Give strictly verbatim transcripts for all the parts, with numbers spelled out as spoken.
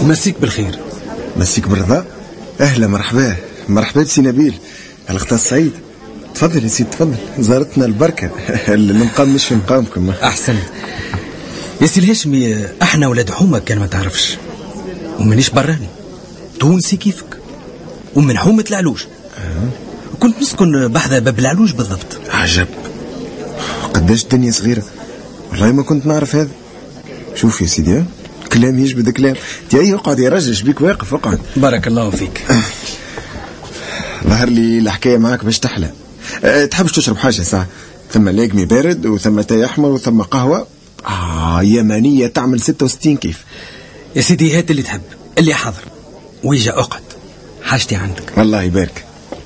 مسيك بالخير. مسيك بالرضا. اهلا مرحبا مرحبا سي نبيل الاخت سعيد. تفضل يا سيدي تفضل، زارتنا البركه. المقام مش في مقامكم. احسن يا سي الهاشمي، احنا ولاد حومه كان ما تعرفش، ومانيش براني تونسي كيفك، ومن حومه العلوج. أه. كنت نسكن بحذا باب العلوج بالضبط. عجب، قداش الدنيا صغيره، والله ما كنت نعرف هذا. شوف يا سيدي كلام يجبد كلام. تي اقعد يا رجل، شبيك واقف؟ اقعد. بارك الله فيك. ظهر لي الحكايه معاك باش تحلى. أه تحبش تشرب حاجه ساعه؟ ثم لاقمي بارد، وثم تاي احمر، وثم قهوه اه يمانيه تعمل ستة وستين كيف. يا سيدي هات اللي تحب، اللي حاضر، ويجا اقعد، حاجتي عندك. الله يبارك.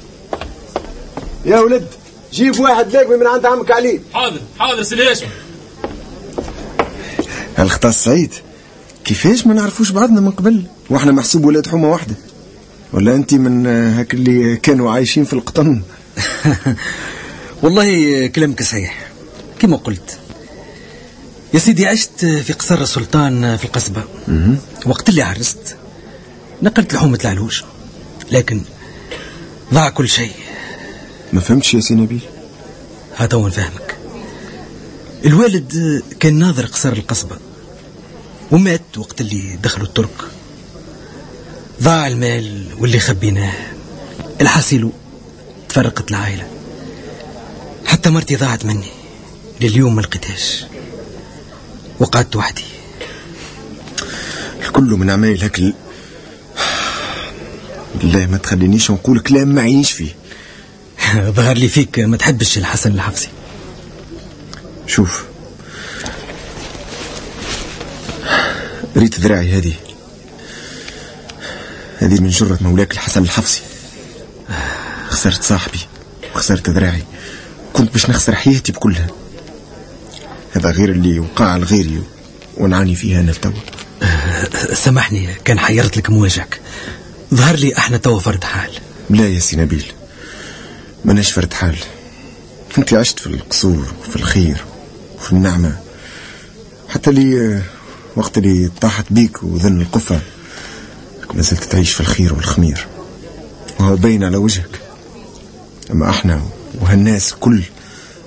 يا ولد جيب واحد لاقمي من عند عمك علي. حاضر حاضر سي الهاشمي. الخطاس سعيد، كيفاش ما نعرفوش بعضنا من قبل واحنا محسوب ولاد حومه واحده؟ ولا انت من هاك اللي كانوا عايشين في القطن؟ والله كلامك صحيح كما قلت يا سيدي. عشت في قصر السلطان في القصبة. وقت اللي عرست نقلت لحومة العلوج، لكن ضاع كل شيء. ما فهمتش يا سي نبيل. هذا هو نفهمك. الوالد كان ناظر قصر القصبة ومات وقت اللي دخلوا الترك. ضاع المال واللي خبيناه، الحاصل تفرقت العائلة، حتى مرتي ضاعت مني لليوم ما لقيتهاش، وقعدت وحدي. الكل من عمايل هكل. بالله ما تخلينيش نقول كلام ما عينيش فيه. ظهر لي فيك ما تحبش الحسن الحفصي. شوف ريت ذراعي هذه هذه من جرة مولاك الحسن الحفصي. خسرت صاحبي وخسرت ذراعي، كنت باش نخسر حياتي بكلها. هذا غير اللي وقع على غيري ونعاني فيها انا التو. أه سامحني كان حيرت لك مواجهك. ظهر لي احنا توا فرد حال. لا يا سي نبيل، ماناش فرد حال. انت عشت في القصور وفي الخير وفي النعمة، حتى لي وقت اللي طاحت بيك وذن القفة ما زلت تعيش في الخير والخمير، وهو باين على وجهك. اما احنا وهالناس كل